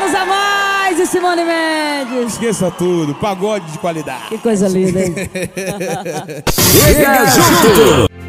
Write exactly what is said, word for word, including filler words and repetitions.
anos a mais e Simone Mendes. Esqueça tudo, pagode de qualidade. Que coisa linda, hein? Chega junto!